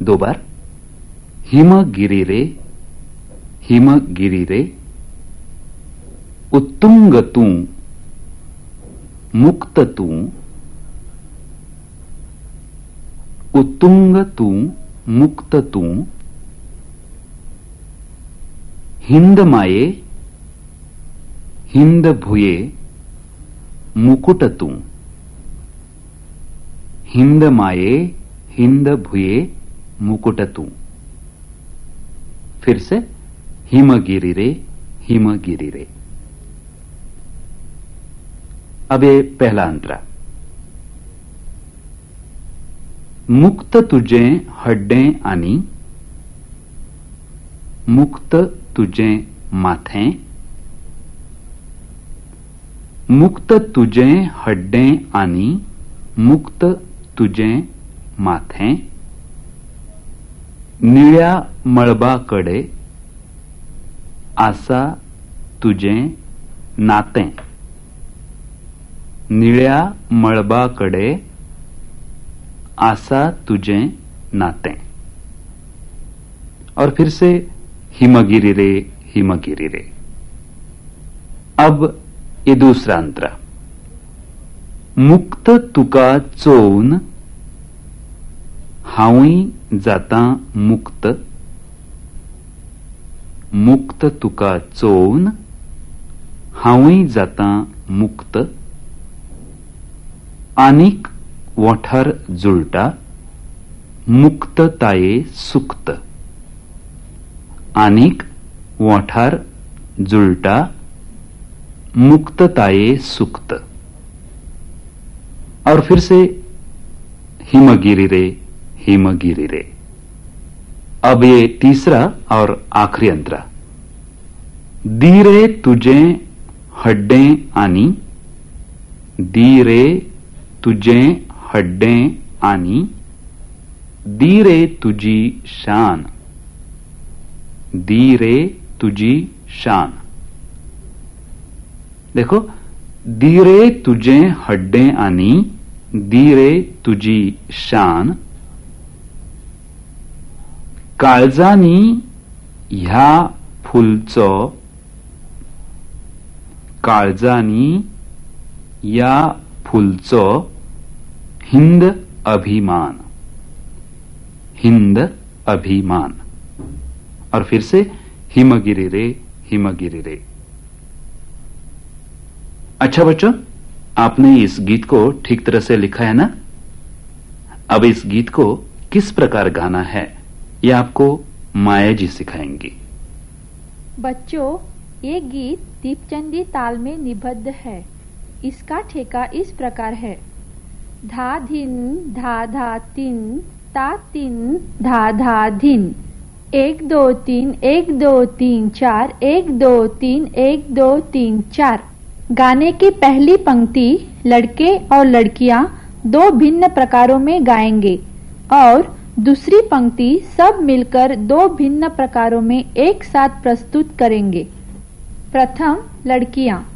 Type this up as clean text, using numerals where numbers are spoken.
दो बार। हिमगिरि रे, हिमगिरि रे। उत्तुंग तू, मुक्त तू, उत्तुंग तू, मुक्त तू। हिंद माये, हिंद भुये, मुकुट तू। हिंद माये, हिंद भुये, मुकुट तू। फिर से हिमगिरि रे, हिमगिरि रे। अब ये पहला अंतरा। मुक्त तुझे हड्डे आनी, मुक्त तुझे माथे। मुक्त तुझे हड्डे आनी, मुक्त तुझे माथे। निळ्या मळबाकडे आसा तुझे नाते। निळ्या मळबाकडे आसा तुझे नाते। और फिर से हिमगिरि रे, हिमगिरि रे। अब ये दूसरा अंतरा। मुक्त तुका चोवन हांवूय जाता मुक्त। मुक्त तुका चोवन हांवूय जाता मुक्त। आनीक वठार जुळटा मुक्तताये सुक्त। आनीक वठार जुळटा मुक्तताये सुक्त। और फिर से हिमगिरि रे, हिमगिरि रे। अब ये तीसरा और आखिरी अंतरा। दी रे तुझे हड्डे आनी, दी रे तुझे हड्डे आनी। दी रे तुझी शान, दी रे तुझी शान। देखो, दी रे तुझे हड्डे आनी, दी रे तुझी शान। काळजानी ह्या फुलचो, काळजानी या फुलचो हिंद अभिमान। हिंद अभिमान। और फिर से हिमगिरि रे, हिमगिरि रे। अच्छा बच्चों, आपने इस गीत को ठीक तरह से लिखा है ना? अब इस गीत को किस प्रकार गाना है यह आपको माया जी सिखाएंगी। बच्चों, ये गीत दीपचंदी ताल में निबद्ध है। इसका ठेका इस प्रकार है। धा धिन धा धा तिन, ता तिन धा धा धिन। 1 2 3 1 2 3 4 1 2 3 1 2 3 4। गाने की पहली पंक्ति लड़के और लड़कियां दो भिन्न प्रकारों में गाएंगे और दूसरी पंक्ति सब मिलकर दो भिन्न प्रकारों में एक साथ प्रस्तुत करेंगे। प्रथम लड़कियां।